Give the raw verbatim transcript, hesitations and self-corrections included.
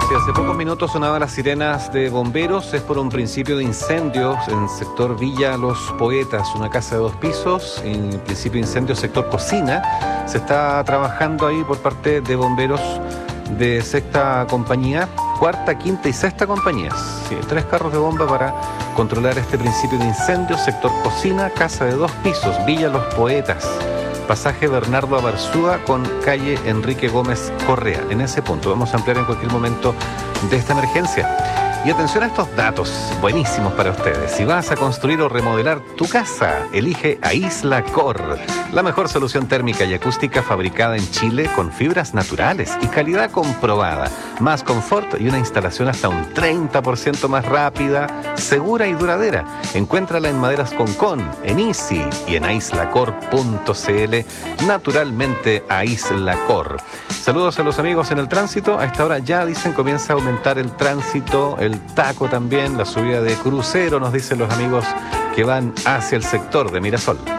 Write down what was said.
Si hace pocos minutos sonaban las sirenas de bomberos, es por un principio de incendios en el sector Villa Los Poetas, una casa de dos pisos, en principio de incendio sector cocina. Se está trabajando ahí por parte de bomberos de sexta compañía, cuarta, quinta y sexta compañías. Sí, tres carros de bomba para controlar este principio de incendio, sector cocina, casa de dos pisos, Villa Los Poetas. Pasaje Bernardo Abarzúa con calle Enrique Gómez Correa. En ese punto vamos a ampliar en cualquier momento de esta emergencia. Y atención a estos datos buenísimos para ustedes. Si vas a construir o remodelar tu casa, elige Aislacor, la mejor solución térmica y acústica fabricada en Chile con fibras naturales y calidad comprobada. Más confort y una instalación hasta un treinta por ciento más rápida, segura y duradera. Encuéntrala en Maderas Concón, en Easy y en aislacor punto cl. Naturalmente Aislacor. Saludos a los amigos en el tránsito. A esta hora ya dicen comienza a aumentar el tránsito, el taco también, la subida de crucero, nos dicen los amigos que van hacia el sector de Mirasol.